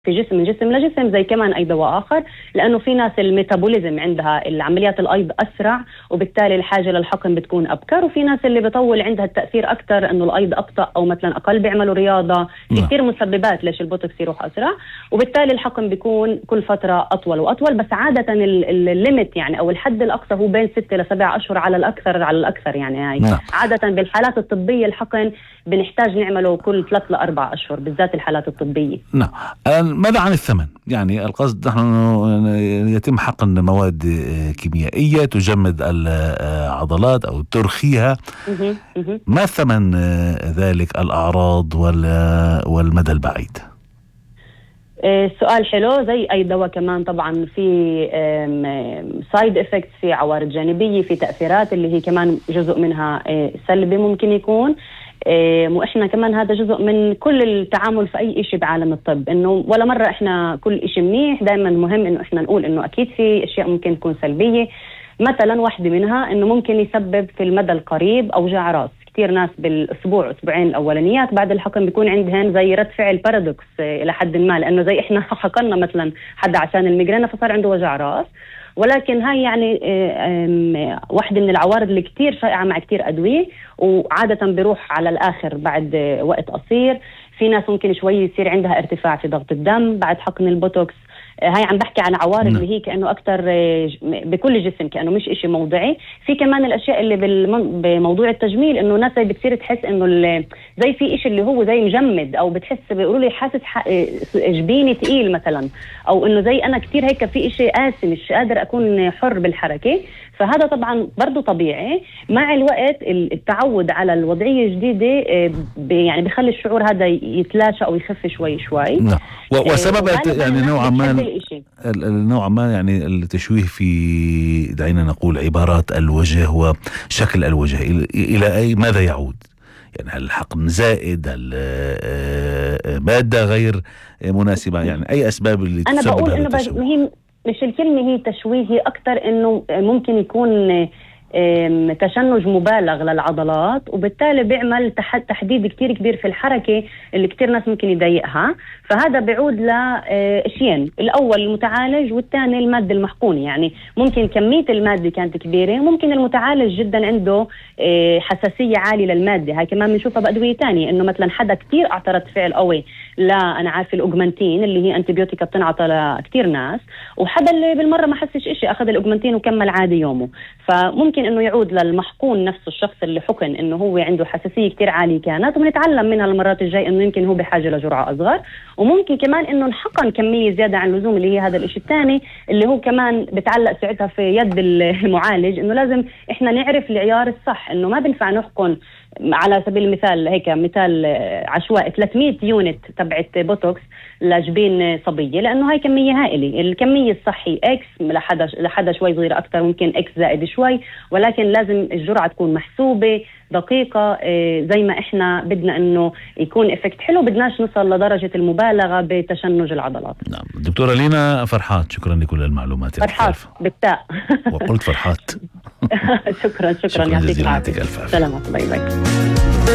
في جسم من جسم لجسم زي كمان أي دواء آخر، لأنه في ناس الميتابوليزم عندها العمليات الأيض أسرع وبالتالي الحاجة للحقن بتكون أبكر، وفي ناس اللي بطول عندها التأثير أكتر أنه الأيض أبطأ أو مثلا أقل بيعملوا رياضة. في كثير مسببات ليش البوتوكس يروح أسرع، وبالتالي الحقن بيكون كل فترة أطول وأطول. بس عادة الليمت يعني أو الحد الأقصى هو بين 6 إلى 7 أشهر على الأكثر يعني هاي. عادة بالحالات الطبية الحقن بنحتاج نعمله كل 3 إلى 4 أشهر بالذات الحالات الطبية. نعم. ماذا عن الثمن؟ يعني القصد نحن يتم حقن مواد كيميائية تجمد العضلات أو ترخيها. ما ثمن ذلك، الأعراض والمدى البعيد؟ سؤال حلو. زي أي دواء كمان طبعا في سايد افكتس، في عوارض جانبية، في تأثيرات اللي هي كمان جزء منها سلبي ممكن يكون. وإحنا كمان هذا جزء من كل التعامل في أي إشي بعالم الطب، إنه ولا مرة إحنا كل إشي منيح. دائما مهم إنه إحنا نقول إنه أكيد في أشياء ممكن تكون سلبية. مثلا واحدة منها إنه ممكن يسبب في المدى القريب أوجاع راس. كتير ناس بالأسبوع أسبوعين الأولانيات بعد الحقن بيكون عندهن زي رد فعل بارادوكس إلى حد ما، لأنه زي إحنا حقنا مثلا حدا عشان الميغرينا فصار عنده وجع راس، ولكن هاي يعني واحدة من العوارض اللي كتير شائعة مع كتير أدوية، وعادة بيروح على الآخر بعد وقت قصير. في ناس ممكن شوي يصير عندها ارتفاع في ضغط الدم بعد حقن البوتوكس. هاي عم بحكي عن عوارض اللي هي كأنه أكتر بكل الجسم، كأنه مش إشي موضعي. في كمان الأشياء اللي بموضوع التجميل، إنه ناس بتصير تحس إنه زي في إشي اللي هو زي مجمد، أو بتحس بيقولوا لي حاسس جبيني تقيل مثلا، أو إنه زي أنا كتير هيك في إشي قاسي مش قادر أكون حر بالحركة. فهذا طبعا برضو طبيعي. مع الوقت التعود على الوضعية الجديدة يعني بيخلي الشعور هذا يتلاشى أو يخف شوي. وسبب يعني نوعا ما يعني التشويه في دعينا نقول عبارات الوجه وشكل الوجه إلى أي ماذا يعود؟ يعني هل الحقن زائد، هل مادة غير مناسبة، يعني أي أسباب اللي أنا تسبب بقول هذا إنه التشويه؟ مش الكلمة هي تشويه، هي أكتر إنه ممكن يكون تشنج مبالغ للعضلات، وبالتالي بيعمل تحديد كتير كبير في الحركة اللي كتير ناس ممكن يضايقها. فهذا بيعود لأشيين، الأول المتعالج والثاني المادة المحقونة. يعني ممكن كمية المادة كانت كبيرة، ممكن المتعالج جدا عنده حساسية عالية للمادة. هاي كمان بنشوفها بأدوية تانية، إنه مثلا حدا كتير اعترض فعل قوي أنا عارف الأوجمانتين اللي هي أنتيبيوتيكا بتنعطى لكتير ناس، وحدا اللي بالمرة ما حسش إشي أخذ الأوجمانتين وكمل عادي يومه. فممكن إنه يعود للمحقون نفسه، الشخص اللي حقن إنه هو عنده حساسية كتير عالية كانت، وبنتعلم منها المرات الجاي إنه يمكن هو بحاجة لجرعة أصغر. وممكن كمان إنه الحقن كمية زيادة عن اللزوم اللي هي هذا الإشي الثاني اللي هو كمان بتعلق ساعتها في يد المعالج، إنه لازم إحنا نعرف العيار الصح، إنه ما بنفع نحقن على سبيل المثال هيك مثال عشوائي 300 يونت تبعت بوتوكس لجبين صبية، لأنه هاي كمية هائلة. الكمية الصحي إكس، لحدا شوي صغيرة أكتر ممكن إكس زائد شوي، ولكن لازم الجرعة تكون محسوبة دقيقة زي ما إحنا بدنا إنه يكون إفكت حلو. بدناش نوصل لدرجة المبالغة بتشنج العضلات. نعم. دكتورة لينا فرحات، شكرا لكل المعلومات. فرحات بالتاء وقلت فرحات. شكرا يعطيك الف عافية. سلامات. باي باي.